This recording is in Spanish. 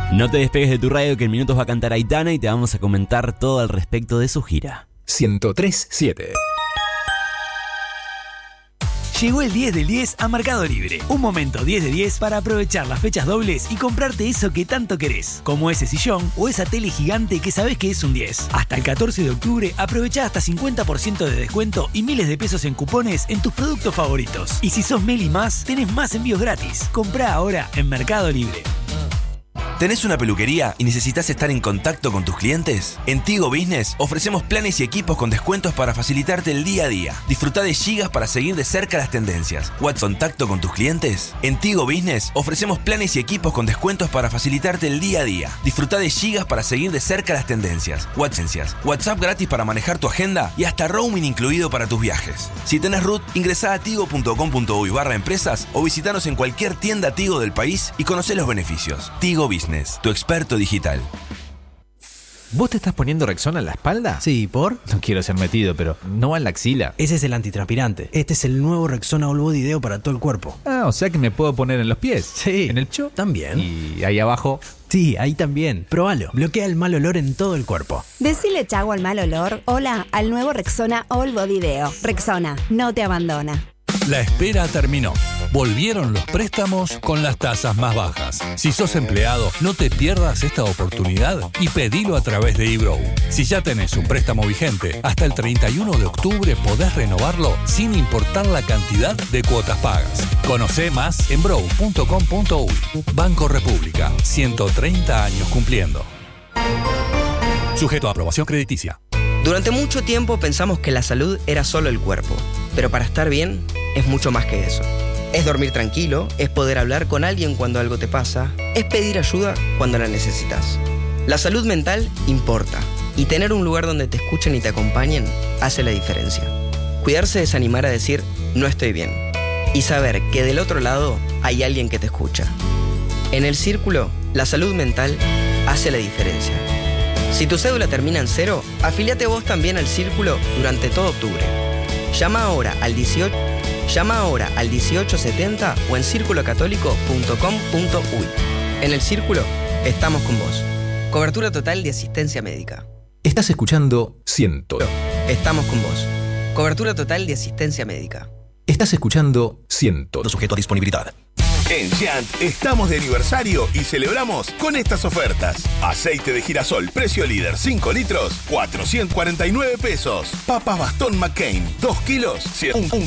No te despegues de tu radio que en minutos va a cantar Aitana y te vamos a comentar todo al respecto de su gira. 103.7. Llegó el 10 del 10 a Mercado Libre. Un momento 10 de 10 para aprovechar las fechas dobles y comprarte eso que tanto querés. Como ese sillón o esa tele gigante que sabés que es un 10. Hasta el 14 de octubre aprovechá hasta 50% de descuento y miles de pesos en cupones en tus productos favoritos. Y si sos Meli Más, tenés más envíos gratis. Comprá ahora en Mercado Libre. ¿Tenés una peluquería y necesitas estar en contacto con tus clientes? En Tigo Business ofrecemos planes y equipos con descuentos para facilitarte el día a día. Disfruta de gigas para seguir de cerca las tendencias. ¿WhatsApp contacto con tus clientes? En Tigo Business ofrecemos planes y equipos con descuentos para facilitarte el día a día. Disfruta de gigas para seguir de cerca las tendencias. WhatsApp gratis para manejar tu agenda y hasta roaming incluido para tus viajes. Si tenés RUT, ingresá a tigo.com.uy/empresas o visitanos en cualquier tienda Tigo del país y conocé los beneficios. Tigo Business, tu experto digital. ¿Vos te estás poniendo Rexona en la espalda? Sí, ¿por? No quiero ser metido, pero no va en la axila. Ese es el antitranspirante. Este es el nuevo Rexona All Body Deo para todo el cuerpo. Ah, o sea que me puedo poner en los pies. Sí. ¿En el pecho? También. Y ahí abajo. Sí, ahí también. Próbalo. Bloquea el mal olor en todo el cuerpo. Decile chau al mal olor. Hola al nuevo Rexona All Body Deo. Rexona, no te abandona. La espera terminó. Volvieron los préstamos con las tasas más bajas. Si sos empleado, no te pierdas esta oportunidad y pedilo a través de eBrow. Si ya tenés un préstamo vigente, hasta el 31 de octubre podés renovarlo sin importar la cantidad de cuotas pagas. Conocé más en brow.com.uy. Banco República, 130 años cumpliendo. Sujeto a aprobación crediticia. Durante mucho tiempo pensamos que la salud era solo el cuerpo, pero para estar bien es mucho más que eso. Es dormir tranquilo, es poder hablar con alguien cuando algo te pasa, es pedir ayuda cuando la necesitas. La salud mental importa, y tener un lugar donde te escuchen y te acompañen hace la diferencia. Cuidarse es animar a decir, no estoy bien, y saber que del otro lado hay alguien que te escucha. En el Círculo, la salud mental hace la diferencia. Si tu cédula termina en 0, afíliate vos también al Círculo durante todo octubre. Llama ahora al 1870 o en circulocatólico.com.uy. En el Círculo, estamos con vos. Cobertura total de asistencia médica. Estás escuchando 100. Estamos con vos. Cobertura total de asistencia médica. Estás escuchando 100. Sujeto a disponibilidad. En Giant estamos de aniversario y celebramos con estas ofertas. Aceite de girasol, precio líder, 5 litros, 449 pesos. Papas Bastón McCain, 2 kilos, un